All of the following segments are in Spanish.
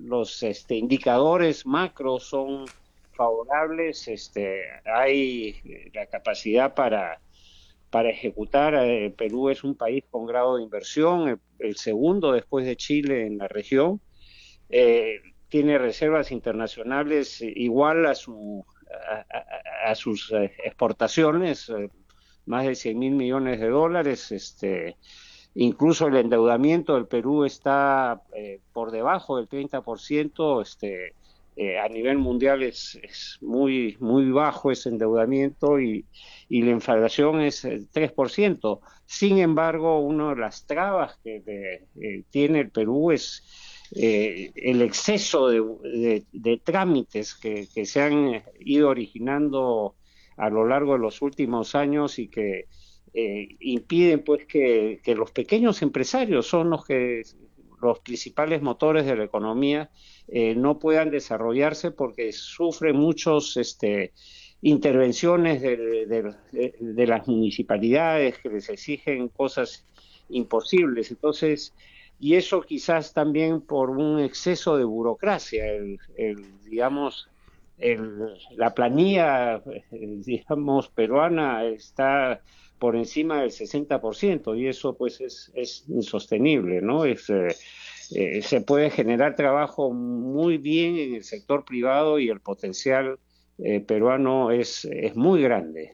los indicadores macro son favorables, hay la capacidad para ejecutar. Perú es un país con grado de inversión, el segundo después de Chile en la región. Eh, Tiene reservas internacionales igual a sus exportaciones, más de 100.000 millones de dólares. Incluso el endeudamiento del Perú está por debajo del 30%. A nivel mundial es muy, muy bajo ese endeudamiento, y la inflación es el 3%. Sin embargo, una de las trabas que tiene el Perú es el exceso de trámites que se han ido originando a lo largo de los últimos años, y que impiden pues que los pequeños empresarios son los principales motores de la economía, no puedan desarrollarse, porque sufren muchos intervenciones de las municipalidades que les exigen cosas imposibles. Entonces, y eso quizás también por un exceso de burocracia, digamos, la planilla, digamos, peruana está por encima del 60%, y eso pues es insostenible, ¿no? Se puede generar trabajo muy bien en el sector privado, y el potencial peruano es muy grande.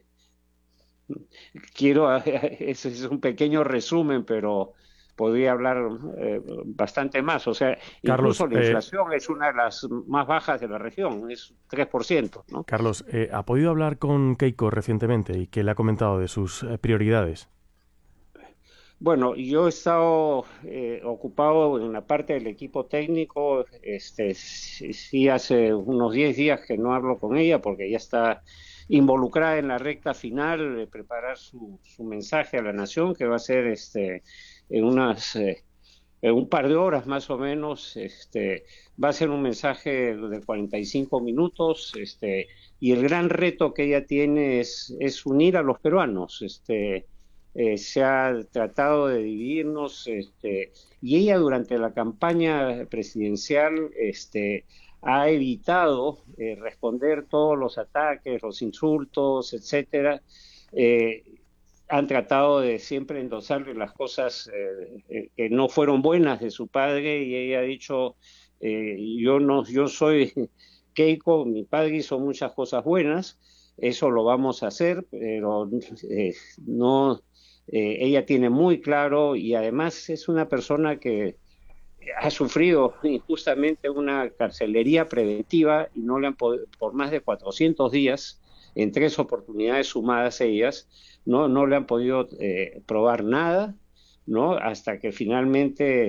Ese es un pequeño resumen, pero podría hablar bastante más. O sea, Carlos, incluso la inflación es una de las más bajas de la región, es 3%, ¿no? Carlos, ¿ha podido hablar con Keiko recientemente y qué le ha comentado de sus prioridades? Bueno, yo he estado ocupado en la parte del equipo técnico. Sí, hace unos 10 días que no hablo con ella, porque ya está involucrada en la recta final de preparar su mensaje a la nación, que va a ser en en un par de horas más o menos. Va a ser un mensaje de 45 minutos. Y el gran reto que ella tiene es unir a los peruanos. Se ha tratado de dividirnos, y ella durante la campaña presidencial ha evitado responder todos los ataques, los insultos, etcétera. Eh, Han tratado de siempre endosarle las cosas que no fueron buenas de su padre, y ella ha dicho, yo no, yo soy Keiko, mi padre hizo muchas cosas buenas, eso lo vamos a hacer, pero no, ella tiene muy claro, y además es una persona que ha sufrido injustamente una carcelería preventiva, y no le han por más de 400 días, en 3 oportunidades sumadas ellas, no le han podido probar nada, ¿no? Hasta que finalmente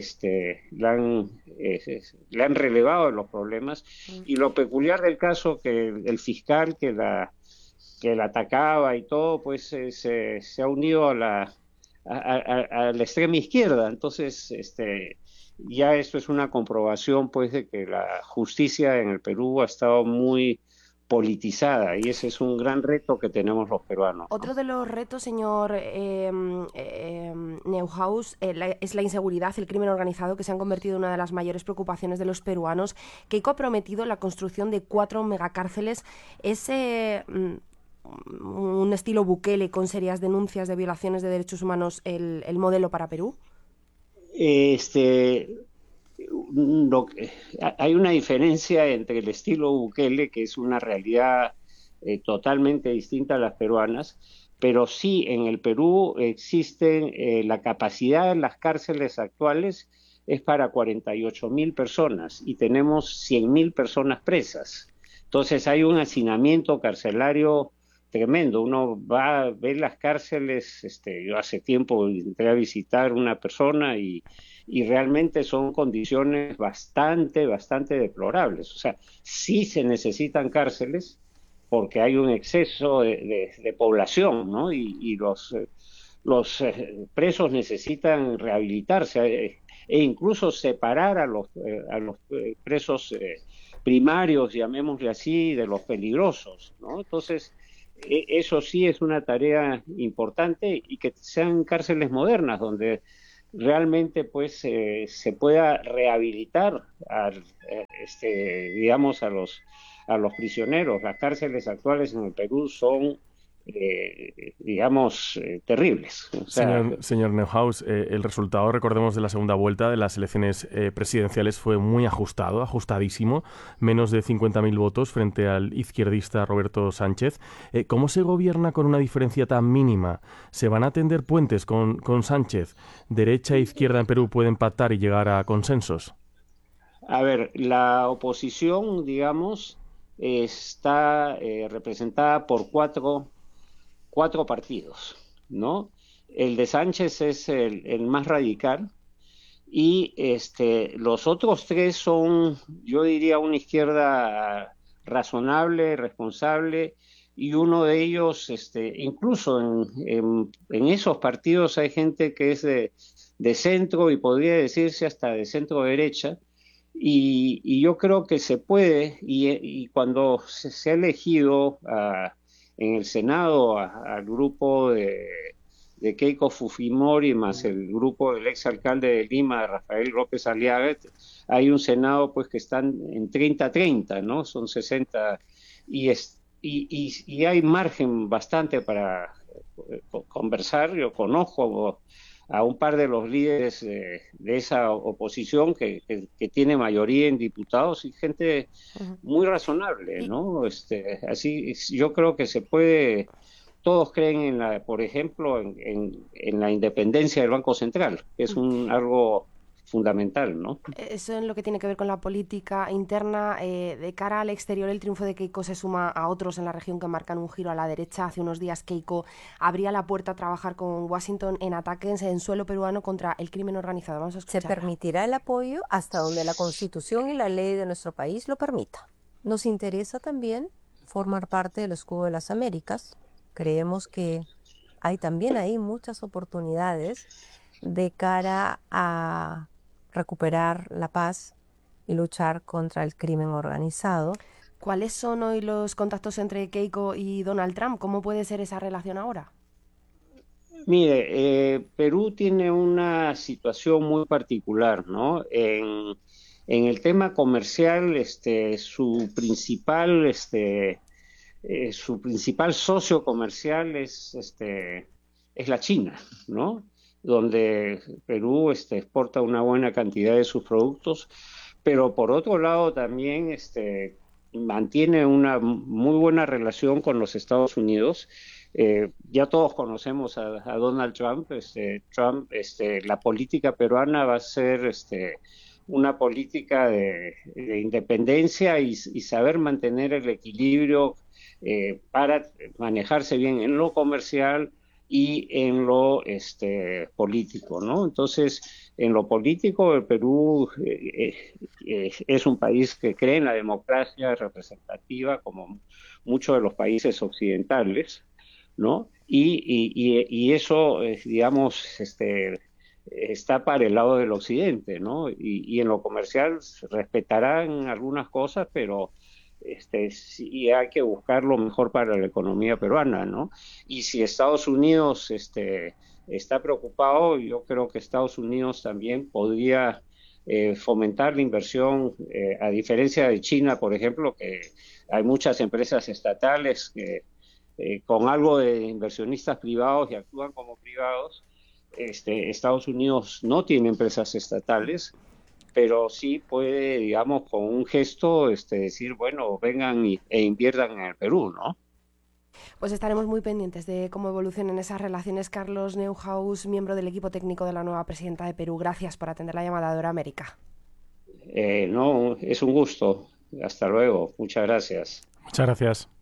le han relevado los problemas. Y lo peculiar del caso, que el fiscal que la atacaba y todo, pues se ha unido a la extrema izquierda. Entonces, ya esto es una comprobación pues de que la justicia en el Perú ha estado muy politizada, y ese es un gran reto que tenemos los peruanos, Otro ¿no? de los retos, señor Neuhaus, es la inseguridad, el crimen organizado, que se han convertido en una de las mayores preocupaciones de los peruanos. Keiko ha prometido la construcción de 4 megacárceles. ¿Es un estilo Bukele con serias denuncias de violaciones de derechos humanos el modelo para Perú? Este, Hay una diferencia entre el estilo Bukele, que es una realidad totalmente distinta a las peruanas, pero sí en el Perú existen, la capacidad de las cárceles actuales es para 48.000 personas, y tenemos 100.000 personas presas. Entonces hay un hacinamiento carcelario tremendo. Uno va a ver las cárceles. Yo hace tiempo entré a visitar una persona, y realmente son condiciones bastante, bastante deplorables. O sea, sí se necesitan cárceles, porque hay un exceso de población, ¿no? Y los presos necesitan rehabilitarse, e incluso separar a los presos primarios, llamémosle así, de los peligrosos, ¿no? Entonces, eso sí es una tarea importante, y que sean cárceles modernas, donde realmente pues se pueda rehabilitar digamos, a los prisioneros. Las cárceles actuales en el Perú son, digamos, terribles. O sea, Señor Neuhaus, el resultado, recordemos, de la segunda vuelta de las elecciones presidenciales fue muy ajustado, ajustadísimo, menos de 50.000 votos frente al izquierdista Roberto Sánchez. ¿Cómo se gobierna con una diferencia tan mínima? ¿Se van a tender puentes con Sánchez? ¿Derecha e izquierda en Perú pueden pactar y llegar a consensos? a ver, la oposición, digamos, está representada por cuatro partidos, ¿no? El de Sánchez es el más radical y los otros tres son, yo diría, una izquierda razonable, responsable, y uno de ellos, incluso en esos partidos hay gente que es de centro y podría decirse hasta de centro derecha, y yo creo que se puede, y cuando se ha elegido en el Senado al grupo de Keiko Fujimori más el grupo del exalcalde de Lima, Rafael López Aliaga, hay un Senado pues que están en 30-30, ¿no? Son 60 y hay margen bastante para conversar. Yo conozco a un par de los líderes de esa oposición que tiene mayoría en diputados y gente muy razonable, ¿no? Así yo creo que se puede. Todos creen por ejemplo, en la independencia del Banco Central, que es algo fundamental, ¿no? Eso en lo que tiene que ver con la política interna. De cara al exterior, el triunfo de Keiko se suma a otros en la región que marcan un giro a la derecha. Hace unos días Keiko abría la puerta a trabajar con Washington en ataques en suelo peruano contra el crimen organizado. Vamos a escuchar. Se permitirá el apoyo hasta donde la Constitución y la ley de nuestro país lo permita. Nos interesa también formar parte del escudo de las Américas. Creemos que hay también ahí muchas oportunidades de cara a recuperar la paz y luchar contra el crimen organizado. ¿Cuáles son hoy los contactos entre Keiko y Donald Trump? ¿Cómo puede ser esa relación ahora? Mire, Perú tiene una situación muy particular, ¿no? En el tema comercial, su principal socio comercial es la China, ¿no? Donde Perú exporta una buena cantidad de sus productos, pero por otro lado también mantiene una muy buena relación con los Estados Unidos. Ya todos conocemos a Donald Trump. La política peruana va a ser una política de independencia y saber mantener el equilibrio para manejarse bien en lo comercial y en lo político, ¿no? Entonces, en lo político, el Perú es un país que cree en la democracia representativa, como muchos de los países occidentales, ¿no? Y eso, digamos, está para el lado del occidente, ¿no? Y en lo comercial respetarán algunas cosas, pero sí hay que buscar lo mejor para la economía peruana, ¿no? Y si Estados Unidos está preocupado, yo creo que Estados Unidos también podría fomentar la inversión, a diferencia de China, por ejemplo, que hay muchas empresas estatales que con algo de inversionistas privados y actúan como privados. Estados Unidos no tiene empresas estatales, pero sí puede, digamos, con un gesto, decir, bueno, vengan e inviertan en el Perú, ¿no? Pues estaremos muy pendientes de cómo evolucionen esas relaciones. Carlos Neuhaus, miembro del equipo técnico de la nueva presidenta de Perú, gracias por atender la llamada de Hora América. No, es un gusto. Hasta luego. Muchas gracias. Muchas gracias.